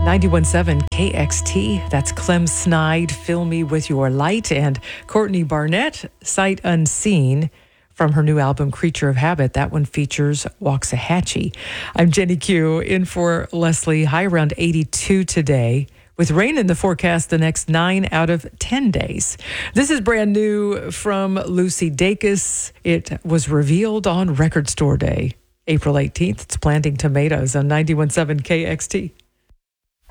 91.7 KXT. That's Clem Snide, Fill Me With Your Light, and Courtney Barnett, Sight Unseen, from her new album, Creature of Habit. That one features Waxahachie. I'm Jenny Q, in for Leslie. High around 82 today, with rain in the forecast the next 9 out of 10 days. This is brand new from Lucy Dacus. It was revealed on Record Store Day, April 18th. It's Planting Tomatoes on 91.7 KXT.